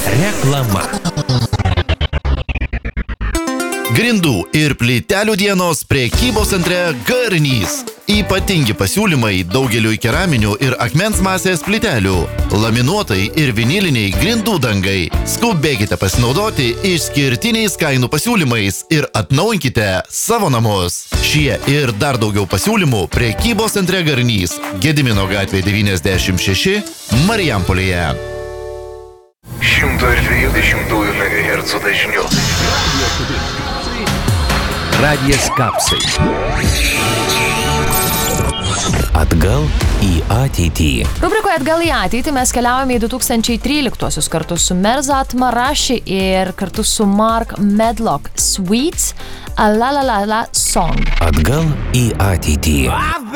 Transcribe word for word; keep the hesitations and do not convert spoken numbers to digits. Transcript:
Reklama. Grindų ir plytelių dienos prekybos centre Garnys. Ypatingi pasiūlymai daugeliui keraminių ir akmens masės plytelių, laminuotai ir viniliniai grindų dangai. Skubėkite pasinaudoti išskirtiniais kainų pasiūlymais ir atnaujinkite savo namus. Šie ir dar daugiau pasiūlymų prekybos centre Garnys, Gedimino gatvė devyniasdešimt šeši, Marijampolėje. šimto dvidešimt megahercų dažniu. Radijas Kapsai. Atgal į ateitį. Rubrikoje Atgal į ateitį mes keliaujame į du tūkstančiai tryliktuosius kartu su Merzat Marashi ir kartu su Mark Medlock. Sweets, a la la la la song. Atgal į ateitį.